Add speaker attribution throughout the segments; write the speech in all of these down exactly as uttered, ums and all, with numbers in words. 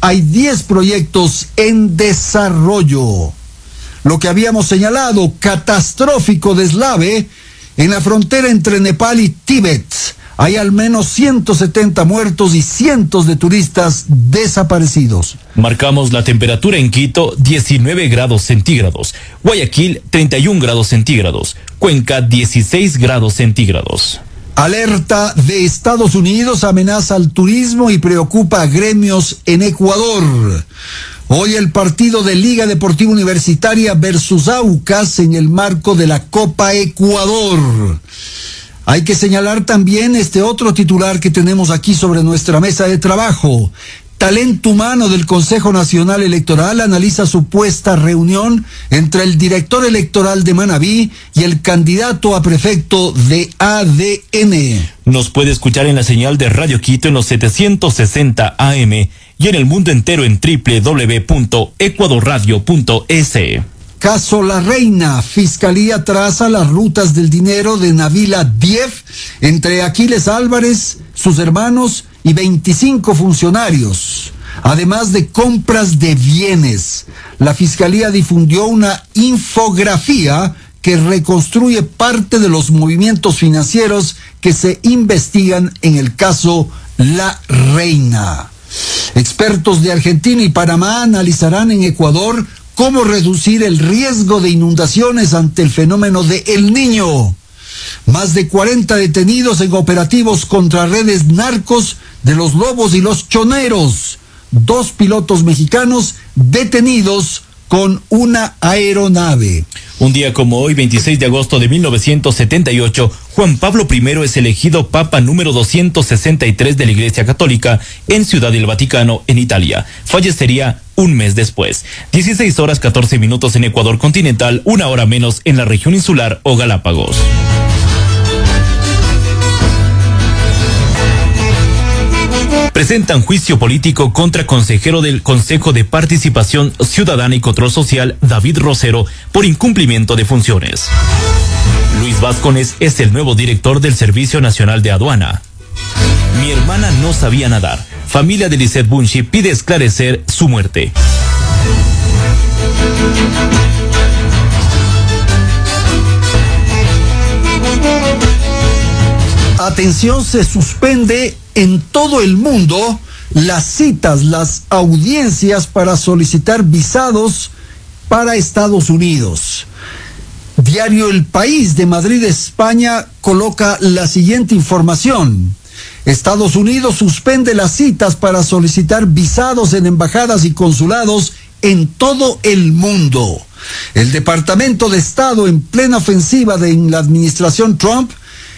Speaker 1: hay diez proyectos en desarrollo. Lo que habíamos señalado, catastrófico deslave en la frontera entre Nepal y Tíbet. Hay al menos ciento setenta muertos y cientos de turistas desaparecidos.
Speaker 2: Marcamos la temperatura en Quito, diecinueve grados centígrados. Guayaquil, treinta y un grados centígrados. Cuenca, dieciséis grados centígrados.
Speaker 1: Alerta de Estados Unidos amenaza al turismo y preocupa a gremios en Ecuador. Hoy el partido de Liga Deportiva Universitaria versus Aucas en el marco de la Copa Ecuador. Hay que señalar también este otro titular que tenemos aquí sobre nuestra mesa de trabajo. Talento humano del Consejo Nacional Electoral analiza supuesta reunión entre el director electoral de Manabí y el candidato a prefecto de A D N.
Speaker 2: Nos puede escuchar en la señal de Radio Quito en los setecientos sesenta A M y en el mundo entero en doble u doble u doble u punto ecuadorradio punto es.
Speaker 1: Caso La Reina, Fiscalía traza las rutas del dinero de Nabila Dief entre Aquiles Álvarez, sus hermanos y veinticinco funcionarios, además de compras de bienes. La Fiscalía difundió una infografía que reconstruye parte de los movimientos financieros que se investigan en el caso La Reina. Expertos de Argentina y Panamá analizarán en Ecuador cómo reducir el riesgo de inundaciones ante el fenómeno de El Niño. Más de cuarenta detenidos en operativos contra redes narcos de los lobos y los choneros. Dos pilotos mexicanos detenidos con una aeronave.
Speaker 2: Un día como hoy, veintiséis de agosto de mil novecientos setenta y ocho, Juan Pablo primero es elegido Papa número doscientos sesenta y tres de la Iglesia Católica en Ciudad del Vaticano, en Italia. Fallecería un mes después. dieciséis horas catorce minutos en Ecuador continental, una hora menos en la región insular o Galápagos. Presentan juicio político contra consejero del Consejo de Participación Ciudadana y Control Social, David Rosero, por incumplimiento de funciones. Luis Vázquez es el nuevo director del Servicio Nacional de Aduana. Mi hermana no sabía nadar. Familia de Lisette Bunchi pide esclarecer su muerte.
Speaker 1: Atención, se suspende en todo el mundo las citas, las audiencias para solicitar visados para Estados Unidos. Diario El País de Madrid, España, coloca la siguiente información. Estados Unidos suspende las citas para solicitar visados en embajadas y consulados en todo el mundo. El Departamento de Estado, en plena ofensiva de en la administración Trump,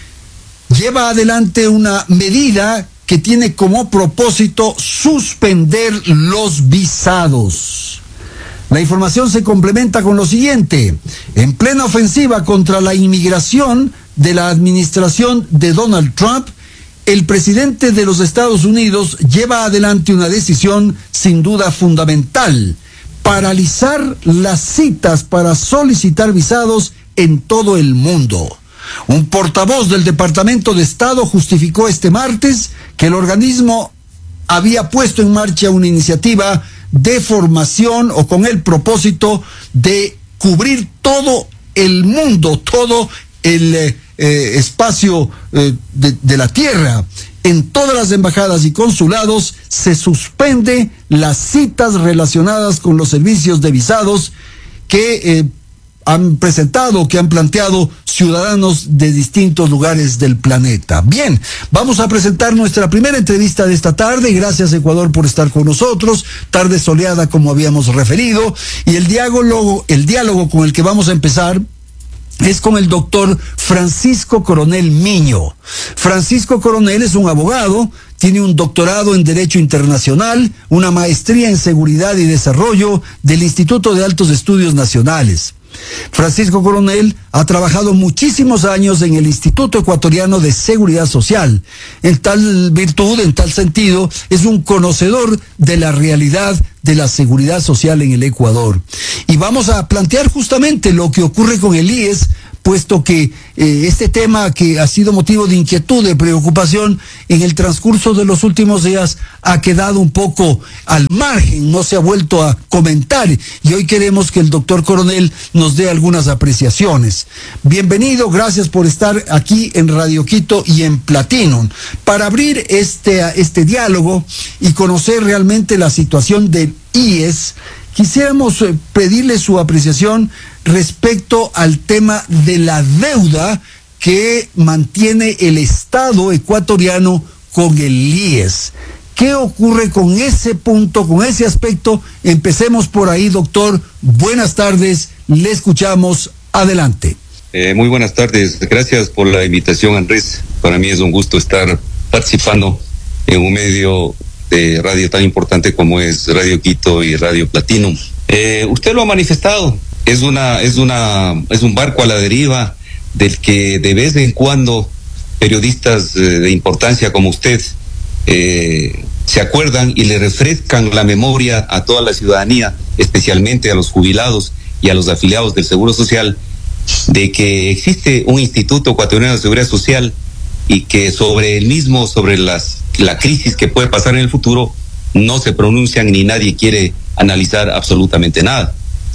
Speaker 1: lleva adelante una medida que tiene como propósito suspender los visados. La información se complementa con lo siguiente. En plena ofensiva contra la inmigración de la administración de Donald Trump, el presidente de los Estados Unidos lleva adelante una decisión sin duda fundamental: paralizar las citas para solicitar visados en todo el mundo. Un portavoz del Departamento de Estado justificó este martes que el organismo había puesto en marcha una iniciativa de formación o con el propósito de cubrir todo el mundo, todo el eh, eh, espacio eh, de, de la tierra. En todas las embajadas y consulados se suspende las citas relacionadas con los servicios de visados que eh, han presentado, que han planteado ciudadanos de distintos lugares del planeta. Bien, vamos a presentar nuestra primera entrevista de esta tarde. Gracias, Ecuador, por estar con nosotros. Tarde soleada, como habíamos referido. Y el diálogo, el diálogo con el que vamos a empezar es con el doctor Francisco Coronel Miño. Francisco Coronel es un abogado, tiene un doctorado en Derecho Internacional, una maestría en Seguridad y Desarrollo del Instituto de Altos Estudios Nacionales. Francisco Coronel ha trabajado muchísimos años en el Instituto Ecuatoriano de Seguridad Social. En tal virtud, en tal sentido, es un conocedor de la realidad de la seguridad social en el Ecuador. Y vamos a plantear justamente lo que ocurre con el I E S, puesto que eh, este tema que ha sido motivo de inquietud, de preocupación, en el transcurso de los últimos días ha quedado un poco al margen, no se ha vuelto a comentar, y hoy queremos que el doctor Coronel nos dé algunas apreciaciones. Bienvenido, gracias por estar aquí en Radio Quito y en Platinum, para abrir este, este diálogo y conocer realmente la situación del I E S. Quisiéramos pedirle su apreciación respecto al tema de la deuda que mantiene el Estado ecuatoriano con el I E S. ¿Qué ocurre con ese punto, con ese aspecto? Empecemos por ahí, doctor. Buenas tardes, le escuchamos. Adelante.
Speaker 3: Eh, muy buenas tardes. Gracias por la invitación, Andrés. Para mí es un gusto estar participando en un medio de radio tan importante como es Radio Quito y Radio Platinum. Eh, usted lo ha manifestado, es una, es una, es un barco a la deriva del que de vez en cuando periodistas eh, de importancia como usted eh, se acuerdan y le refrescan la memoria a toda la ciudadanía, especialmente a los jubilados y a los afiliados del Seguro Social, de que existe un Instituto Ecuatoriano de Seguridad Social y que sobre el mismo, sobre las la crisis que puede pasar en el futuro, no se pronuncian ni nadie quiere analizar absolutamente nada.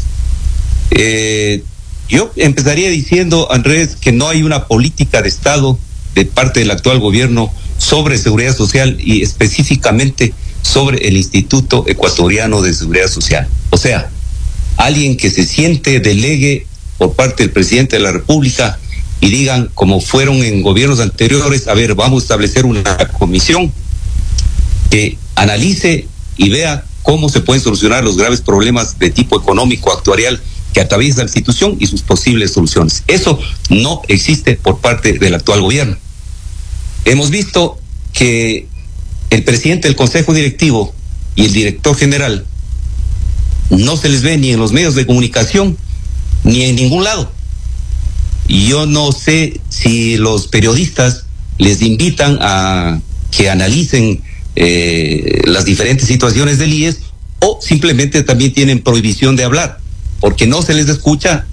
Speaker 3: Eh, yo empezaría diciendo, Andrés, que no hay una política de Estado de parte del actual gobierno sobre seguridad social y específicamente sobre el Instituto Ecuatoriano de Seguridad Social. O sea, alguien que se siente delegue por parte del presidente de la República y digan, como fueron en gobiernos anteriores, a ver, vamos a establecer una comisión que analice y vea cómo se pueden solucionar los graves problemas de tipo económico actuarial que atraviesa la institución y sus posibles soluciones. Eso no existe por parte del actual gobierno. Hemos visto que el presidente del Consejo Directivo y el director general no se les ve ni en los medios de comunicación ni en ningún lado. Y yo no sé si los periodistas les invitan a que analicen eh, las diferentes situaciones del I E S o simplemente también tienen prohibición de hablar, porque no se les escucha,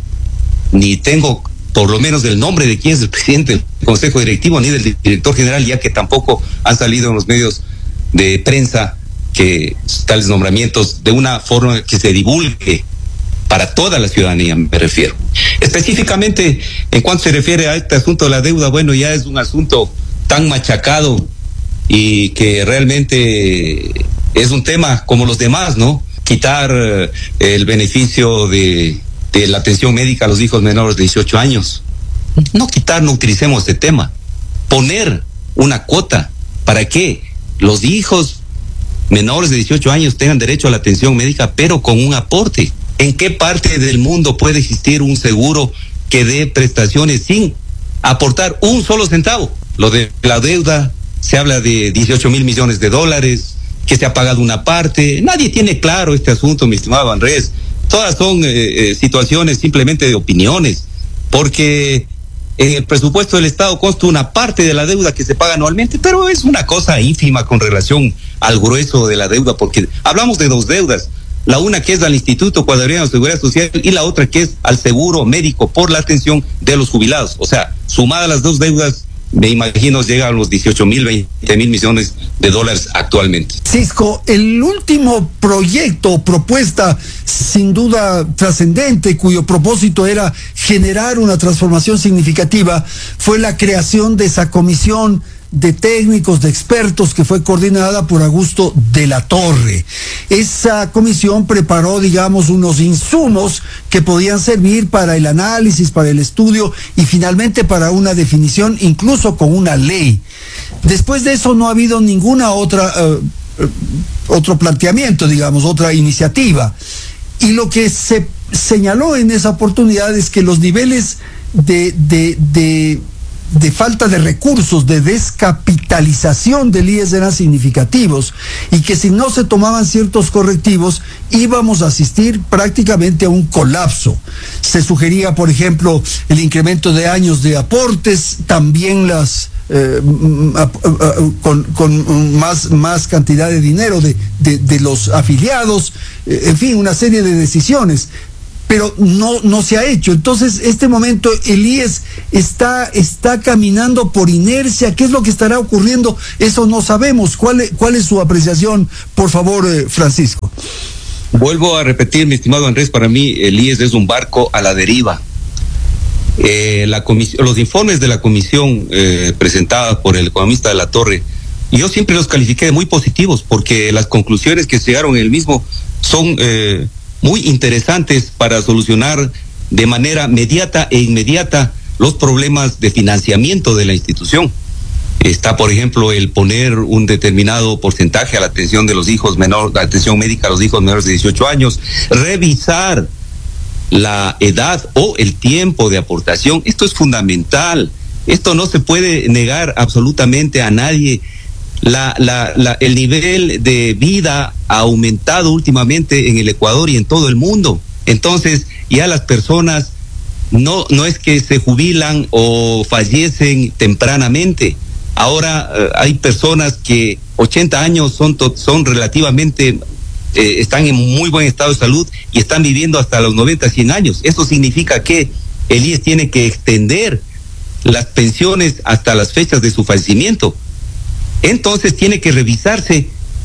Speaker 3: ni tengo por lo menos el nombre de quién es el presidente del Consejo Directivo ni del director general, ya que tampoco han salido en los medios de prensa que tales nombramientos de una forma que se divulgue para toda la ciudadanía, me refiero. Específicamente, en cuanto se refiere a este asunto de la deuda, bueno, ya es un asunto tan machacado y que realmente es un tema como los demás, ¿no? Quitar eh, el beneficio de, de la atención médica a los hijos menores de dieciocho años. No quitar, no utilicemos este tema. Poner una cuota para que los hijos menores de dieciocho años tengan derecho a la atención médica, pero con un aporte. ¿En qué parte del mundo puede existir un seguro que dé prestaciones sin aportar un solo centavo? Lo de la deuda, se habla de dieciocho mil millones de dólares, que se ha pagado una parte. Nadie tiene claro este asunto, mi estimado Andrés. Todas son eh, eh, situaciones simplemente de opiniones, porque en el presupuesto del Estado consta una parte de la deuda que se paga anualmente, pero es una cosa ínfima con relación al grueso de la deuda, porque hablamos de dos deudas. La una que es al Instituto Ecuatoriano de Seguridad Social y la otra que es al seguro médico por la atención de los jubilados. O sea, sumadas las dos deudas, me imagino llega a los dieciocho mil, veinte mil millones de dólares actualmente.
Speaker 1: Cisco, el último proyecto, propuesta sin duda trascendente, cuyo propósito era generar una transformación significativa, fue la creación de esa comisión de técnicos, de expertos, que fue coordinada por Augusto de la Torre. Esa comisión preparó, digamos, unos insumos que podían servir para el análisis, para el estudio y finalmente para una definición, incluso con una ley. Después de eso no ha habido ninguna otra, uh, uh, otro planteamiento, digamos, otra iniciativa. Y lo que se señaló en esa oportunidad es que los niveles de, de, de de falta de recursos, de descapitalización del I E S eran significativos y que si no se tomaban ciertos correctivos íbamos a asistir prácticamente a un colapso. Se sugería, por ejemplo, el incremento de años de aportes, también las eh, a, a, a, con, con más, más cantidad de dinero de, de, de los afiliados, eh, en fin, una serie de decisiones. pero no, no se ha hecho. Entonces, este momento, el I E S está, está caminando por inercia. ¿Qué es lo que estará ocurriendo? Eso no sabemos. ¿Cuál, cuál es su apreciación, por favor, eh, Francisco?
Speaker 3: Vuelvo a repetir, mi estimado Andrés, para mí el I E S es un barco a la deriva. Eh, la los informes de la comisión eh, presentada por el economista de la Torre, yo siempre los califiqué de muy positivos, porque las conclusiones que se llegaron en el mismo son eh, muy interesantes para solucionar de manera mediata e inmediata los problemas de financiamiento de la institución. Está, por ejemplo, el poner un determinado porcentaje a la atención de los hijos menores, la atención médica a los hijos menores de dieciocho años, revisar la edad o el tiempo de aportación. Esto es fundamental. Esto no se puede negar absolutamente a nadie. La, la, la, el nivel de vida ha aumentado últimamente en el Ecuador y en todo el mundo. Entonces, ya las personas no, no es que se jubilan o fallecen tempranamente. Ahora eh, hay personas que ochenta años son, son relativamente, eh, están en muy buen estado de salud y están viviendo hasta los noventa, cien años. Eso significa que el I E S tiene que extender las pensiones hasta las fechas de su fallecimiento. Entonces tiene que revisarse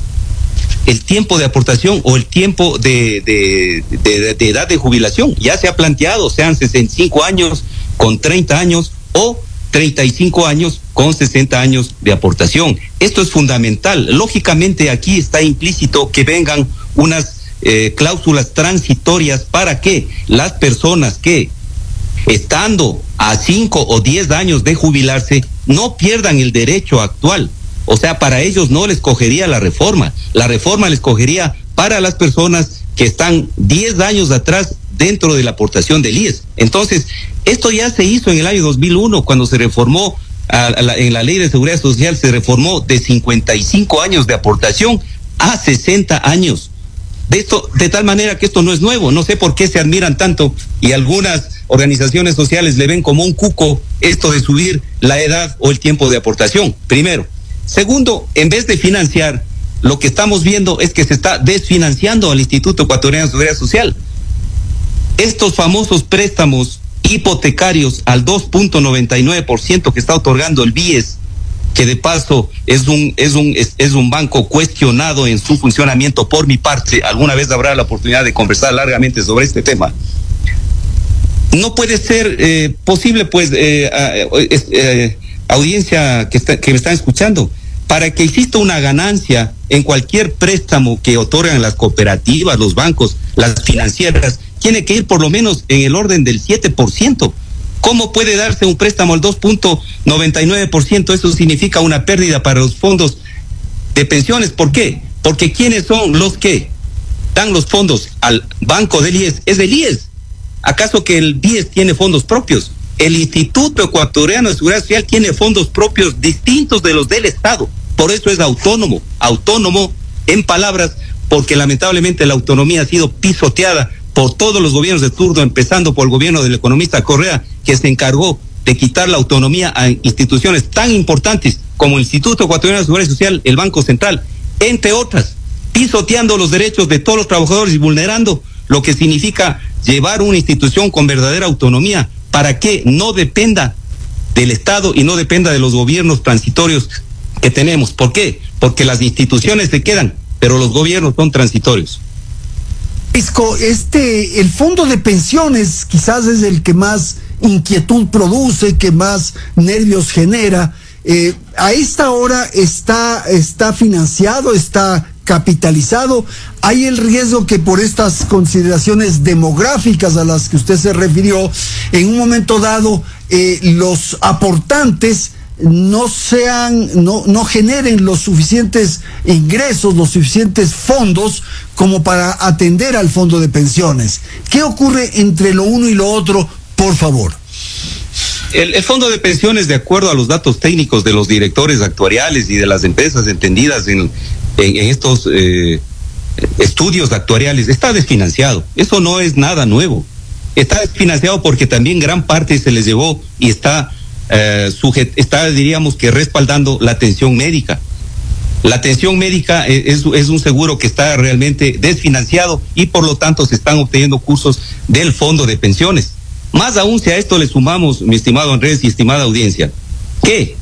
Speaker 3: el tiempo de aportación o el tiempo de, de, de, de edad de jubilación. Ya se ha planteado, sean sesenta y cinco años con treinta años o treinta y cinco años con sesenta años de aportación. Esto es fundamental. Lógicamente aquí está implícito que vengan unas eh, cláusulas transitorias para que las personas que, estando a cinco o diez años de jubilarse, no pierdan el derecho actual. O sea, para ellos no les cogería la reforma. La reforma les cogería para las personas que están diez años atrás dentro de la aportación del I E S. Entonces, esto ya se hizo en el año dos mil uno, cuando se reformó a, a la, en la Ley de Seguridad Social, se reformó de cincuenta y cinco años de aportación a sesenta años. De esto, de tal manera que esto no es nuevo. No sé por qué se admiran tanto y algunas organizaciones sociales le ven como un cuco esto de subir la edad o el tiempo de aportación. Primero. Segundo, en vez de financiar, lo que estamos viendo es que se está desfinanciando al Instituto Ecuatoriano de Seguridad Social. Estos famosos préstamos hipotecarios al dos punto noventa y nueve por ciento que está otorgando el B I E S, que de paso es un es un es, es un banco cuestionado en su funcionamiento por mi parte. Alguna vez habrá la oportunidad de conversar largamente sobre este tema. No puede ser eh, posible, pues, eh, eh, eh, audiencia que, está, que me están escuchando, para que exista una ganancia en cualquier préstamo que otorgan las cooperativas, los bancos, las financieras, tiene que ir por lo menos en el orden del siete por ciento. ¿Cómo puede darse un préstamo al dos punto noventa y nueve por ciento? Eso significa una pérdida para los fondos de pensiones. ¿Por qué? Porque ¿quiénes son los que dan los fondos al banco del I E S? Es el I E S. ¿Acaso que el B I E S tiene fondos propios? El Instituto Ecuatoriano de Seguridad Social tiene fondos propios distintos de los del Estado. Por eso es autónomo. Autónomo en palabras, porque lamentablemente la autonomía ha sido pisoteada por todos los gobiernos de turno, empezando por el gobierno del economista Correa, que se encargó de quitar la autonomía a instituciones tan importantes como el Instituto Ecuatoriano de Seguridad Social, el Banco Central, entre otras, pisoteando los derechos de todos los trabajadores y vulnerando lo que significa llevar una institución con verdadera autonomía para que no dependa del Estado y no dependa de los gobiernos transitorios que tenemos. ¿Por qué? Porque las instituciones se quedan, pero los gobiernos son transitorios.
Speaker 1: Este, el fondo de pensiones quizás es el que más inquietud produce, que más nervios genera. Eh, a esta hora está, está financiado, está capitalizado. Hay el riesgo que por estas consideraciones demográficas a las que usted se refirió, en un momento dado eh, los aportantes no sean, no, no generen los suficientes ingresos, los suficientes fondos como para atender al fondo de pensiones. ¿Qué ocurre entre lo uno y lo otro, por favor?
Speaker 3: El, el fondo de pensiones, de acuerdo a los datos técnicos de los directores actuariales y de las empresas entendidas en, en, en estos eh, estudios actuariales, está desfinanciado. Eso no es nada nuevo. Está desfinanciado porque también gran parte se les llevó y está Eh, sujet, está, diríamos que respaldando la atención médica. La atención médica es, es un seguro que está realmente desfinanciado y por lo tanto se están obteniendo cursos del fondo de pensiones. Más aún, si a esto le sumamos, mi estimado Andrés y estimada audiencia, que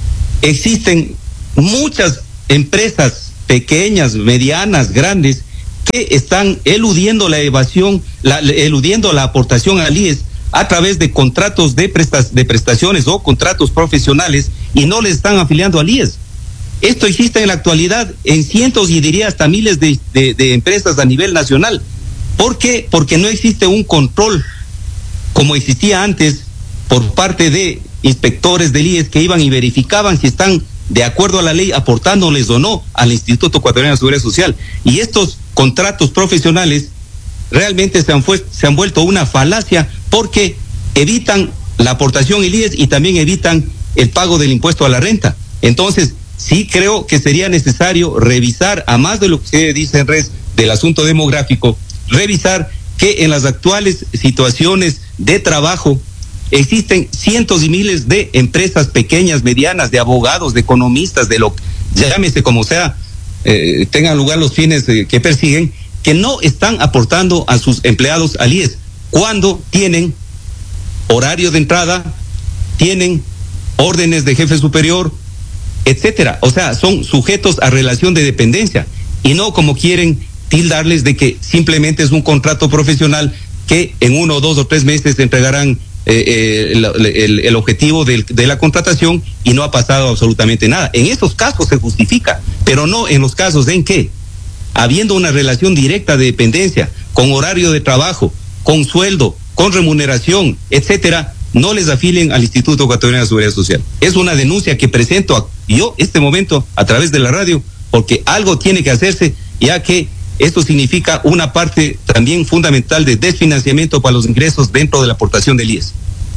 Speaker 3: existen muchas empresas pequeñas, medianas, grandes, que están eludiendo la evasión, la, eludiendo la aportación al I E S a través de contratos de, prestas, de prestaciones o contratos profesionales y no le están afiliando al I E S. Esto existe en la actualidad en cientos y diría hasta miles de, de, de empresas a nivel nacional. ¿Por qué? Porque no existe un control como existía antes por parte de inspectores del I E S que iban y verificaban si están de acuerdo a la ley aportándoles o no al Instituto Ecuatoriano de Seguridad Social. Y estos contratos profesionales realmente se han, fue, se han vuelto una falacia porque evitan la aportación al I E S y también evitan el pago del impuesto a la renta. Entonces, sí creo que sería necesario revisar, a más de lo que se dice en red del asunto demográfico, revisar que en las actuales situaciones de trabajo existen cientos y miles de empresas pequeñas, medianas, de abogados, de economistas, de lo llámese como sea, eh, tengan lugar los fines eh, que persiguen, que no están aportando a sus empleados al I E S cuando tienen horario de entrada, tienen órdenes de jefe superior, etcétera. O sea, son sujetos a relación de dependencia y no como quieren tildarles de que simplemente es un contrato profesional que en uno, dos o tres meses entregarán eh, eh, el, el, el objetivo de, de la contratación y no ha pasado absolutamente nada. En esos casos se justifica, pero no en los casos en que, habiendo una relación directa de dependencia, con horario de trabajo, con sueldo, con remuneración, etcétera, no les afilien al Instituto Ecuatoriano de Seguridad Social. Es una denuncia que presento a, yo este momento a través de la radio, porque algo tiene que hacerse, ya que esto significa una parte también fundamental de desfinanciamiento para los ingresos dentro de la aportación del I E S.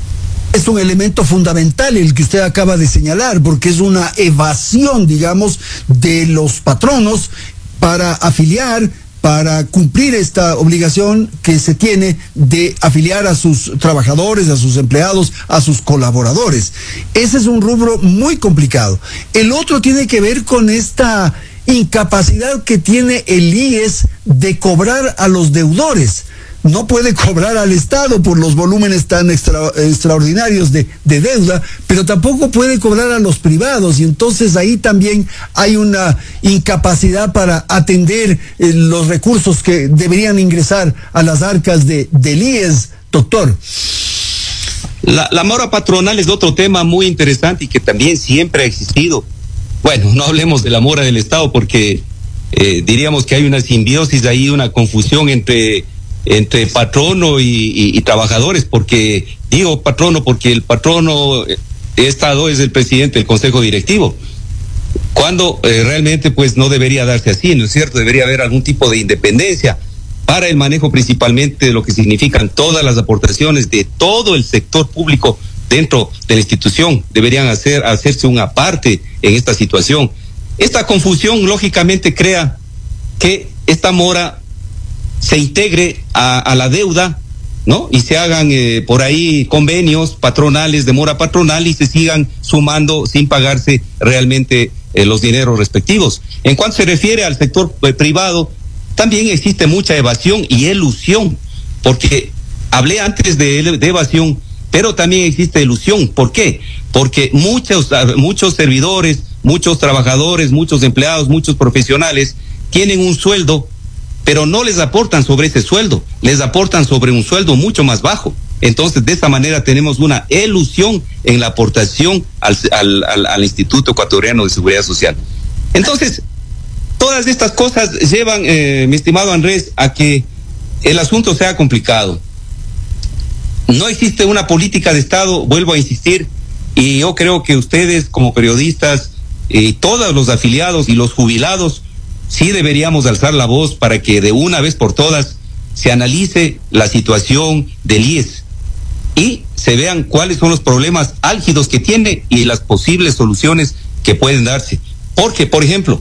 Speaker 1: Es un elemento fundamental el que usted acaba de señalar, porque es una evasión, digamos, de los patronos para afiliar, para cumplir esta obligación que se tiene de afiliar a sus trabajadores, a sus empleados, a sus colaboradores. Ese es un rubro muy complicado. El otro tiene que ver con esta incapacidad que tiene el I E S de cobrar a los deudores. No puede cobrar al Estado por los volúmenes tan extra, extraordinarios de, de deuda, pero tampoco puede cobrar a los privados, y entonces ahí también hay una incapacidad para atender eh, los recursos que deberían ingresar a las arcas de, del I E S, doctor.
Speaker 3: La, la mora patronal es otro tema muy interesante y que también siempre ha existido. Bueno, no hablemos de la mora del Estado porque eh, diríamos que hay una simbiosis ahí, una confusión entre entre patrono y, y, y trabajadores, porque digo patrono porque el patrono de Estado es el presidente del Consejo Directivo, cuando eh, realmente pues no debería darse así, ¿no es cierto? Debería haber algún tipo de independencia para el manejo principalmente de lo que significan todas las aportaciones de todo el sector público dentro de la institución. Deberían hacer hacerse una parte en esta situación. Esta confusión lógicamente crea que esta mora se integre a, a la deuda, ¿no? Y se hagan eh, por ahí convenios patronales de mora patronal y se sigan sumando sin pagarse realmente eh, los dineros respectivos. En cuanto se refiere al sector eh, privado, también existe mucha evasión y elusión, porque hablé antes de, de evasión, pero también existe ilusión. ¿Por qué? Porque muchos, muchos servidores, muchos trabajadores, muchos empleados, muchos profesionales tienen un sueldo, pero no les aportan sobre ese sueldo, les aportan sobre un sueldo mucho más bajo. Entonces, de esa manera tenemos una ilusión en la aportación al, al, al, al Instituto Ecuatoriano de Seguridad Social. Entonces, todas estas cosas llevan, eh, mi estimado Andrés, a que el asunto sea complicado. No existe una política de Estado, vuelvo a insistir, y yo creo que ustedes como periodistas y todos los afiliados y los jubilados sí deberíamos alzar la voz para que de una vez por todas se analice la situación del I E S y se vean cuáles son los problemas álgidos que tiene y las posibles soluciones que pueden darse. Porque, por ejemplo,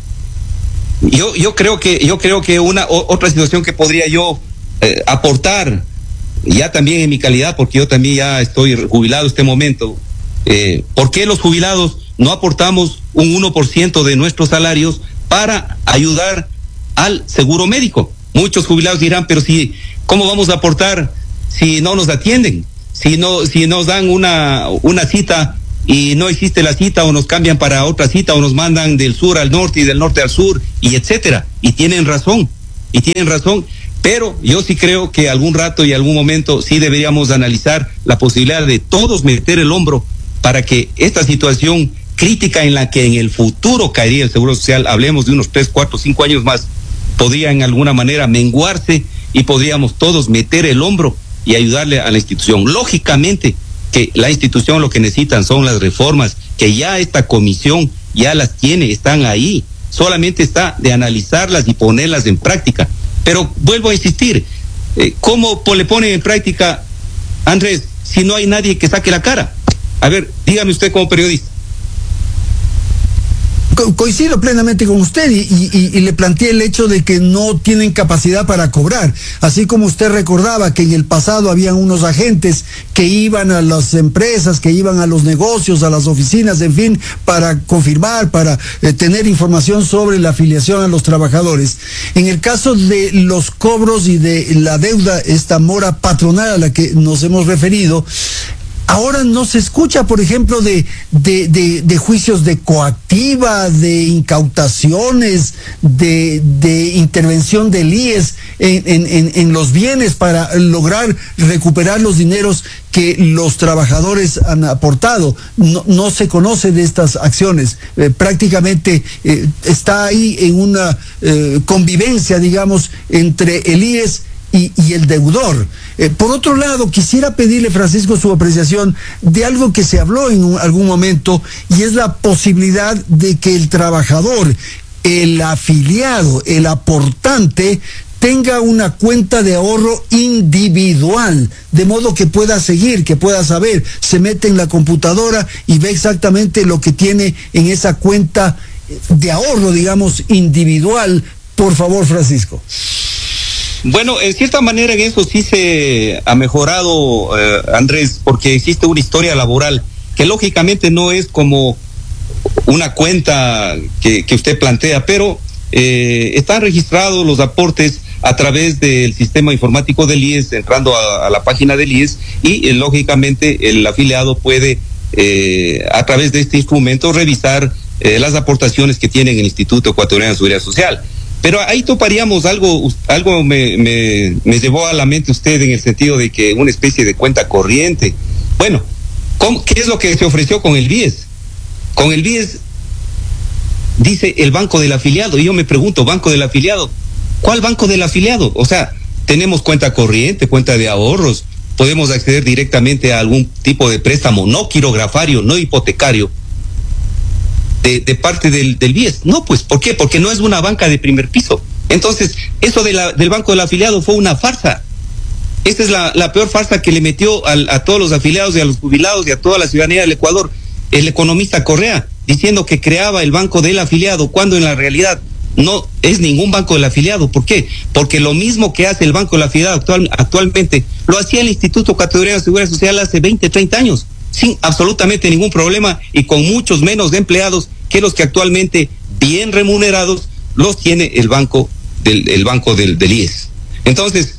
Speaker 3: yo yo creo que yo creo que una o, otra situación que podría yo eh, aportar ya también en mi calidad, porque yo también ya estoy jubilado en este momento, eh, ¿por qué los jubilados no aportamos un uno por ciento de nuestros salarios para ayudar al seguro médico. Muchos jubilados dirán, pero si, ¿cómo vamos a aportar si no nos atienden? Si no, si nos dan una, una cita y no existe la cita, o nos cambian para otra cita, o nos mandan del sur al norte y del norte al sur, y etcétera. Y tienen razón, y tienen razón, pero yo sí creo que algún rato y algún momento sí deberíamos analizar la posibilidad de todos meter el hombro para que esta situación crítica en la que en el futuro caería el Seguro Social, hablemos de unos tres, cuatro, cinco años más, podría en alguna manera menguarse y podríamos todos meter el hombro y ayudarle a la institución. Lógicamente que la institución lo que necesitan son las reformas, que ya esta comisión ya las tiene, están ahí, solamente está de analizarlas y ponerlas en práctica. Pero vuelvo a insistir, eh, ¿cómo le ponen en práctica, Andrés, si no hay nadie que saque la cara? A ver, dígame usted como periodista.
Speaker 1: Co- coincido plenamente con usted y, y, y le planteé el hecho de que no tienen capacidad para cobrar, así como usted recordaba que en el pasado habían unos agentes que iban a las empresas, que iban a los negocios, a las oficinas, en fin, para confirmar, para eh, tener información sobre la afiliación a los trabajadores. En el caso de los cobros y de la deuda, esta mora patronal a la que nos hemos referido, ahora no se escucha, por ejemplo, de, de, de, de juicios de coactiva, de incautaciones, de, de intervención del I E S en, en, en, en los bienes para lograr recuperar los dineros que los trabajadores han aportado. No, no se conoce de estas acciones. Eh, prácticamente eh, está ahí en una eh, convivencia, digamos, entre el I E S Y, y el deudor. Eh, por otro lado, quisiera pedirle, Francisco, su apreciación de algo que se habló en un, algún momento, y es la posibilidad de que el trabajador, el afiliado, el aportante, tenga una cuenta de ahorro individual, de modo que pueda seguir, que pueda saber, se mete en la computadora y ve exactamente lo que tiene en esa cuenta de ahorro, digamos, individual. Por favor, Francisco.
Speaker 3: Bueno, en cierta manera en eso sí se ha mejorado, eh, Andrés, porque existe una historia laboral que lógicamente no es como una cuenta que, que usted plantea, pero eh, están registrados los aportes a través del sistema informático del I E S, entrando a, a la página del I E S, y eh, lógicamente el afiliado puede eh, a través de este instrumento revisar eh, las aportaciones que tiene el Instituto Ecuatoriano de Seguridad Social. Pero ahí toparíamos algo, algo me, me, me llevó a la mente usted en el sentido de que una especie de cuenta corriente. Bueno, ¿cómo, ¿qué es lo que se ofreció con el B I E S? Con el B I E S dice el banco del afiliado, y yo me pregunto, banco del afiliado, ¿cuál banco del afiliado? O sea, tenemos cuenta corriente, cuenta de ahorros, podemos acceder directamente a algún tipo de préstamo no quirografario, no hipotecario, De, de parte del, del B I E S. No, pues, ¿por qué? Porque no es una banca de primer piso. Entonces, eso de la, del banco del afiliado fue una farsa. Esta es la, la peor farsa que le metió al, a todos los afiliados y a los jubilados y a toda la ciudadanía del Ecuador el economista Correa, diciendo que creaba el banco del afiliado, cuando en la realidad no es ningún banco del afiliado. ¿Por qué? Porque lo mismo que hace el banco del afiliado actual, actualmente, lo hacía el Instituto Ecuatoriano de Seguridad Social hace veinte, treinta años. Sin absolutamente ningún problema y con muchos menos empleados que los que actualmente, bien remunerados, los tiene el banco del, el banco del, del I E S. Entonces,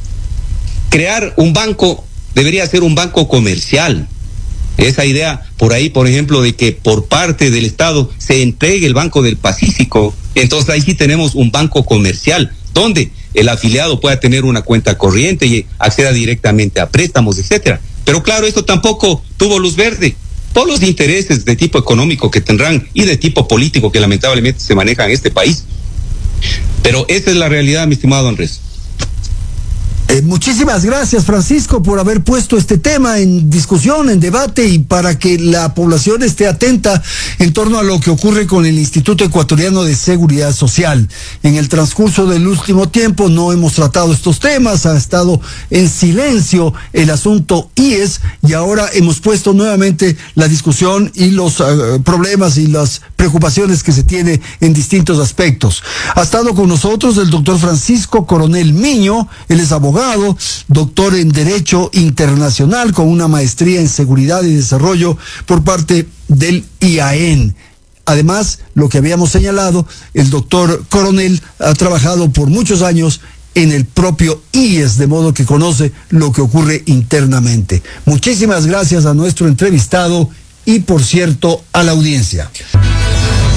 Speaker 3: crear un banco debería ser un banco comercial. Esa idea por ahí, por ejemplo, de que por parte del Estado se entregue el Banco del Pacífico, entonces ahí sí tenemos un banco comercial donde el afiliado pueda tener una cuenta corriente y acceda directamente a préstamos, etcétera. Pero claro, esto tampoco tuvo luz verde por los intereses de tipo económico que tendrán y de tipo político que lamentablemente se manejan en este país. Pero esa es la realidad, mi estimado Andrés.
Speaker 1: Eh, muchísimas gracias, Francisco, por haber puesto este tema en discusión, en debate, y para que la población esté atenta en torno a lo que ocurre con el Instituto Ecuatoriano de Seguridad Social. En el transcurso del último tiempo no hemos tratado estos temas, ha estado en silencio el asunto I E S, y ahora hemos puesto nuevamente la discusión y los uh, problemas y las preocupaciones que se tiene en distintos aspectos. Ha estado con nosotros el doctor Francisco Coronel Miño, él es abogado, doctor en Derecho Internacional con una maestría en Seguridad y Desarrollo por parte del I A E N. Además, lo que habíamos señalado, el doctor Coronel ha trabajado por muchos años en el propio I E S, de modo que conoce lo que ocurre internamente. Muchísimas gracias a nuestro entrevistado y, por cierto, a la audiencia.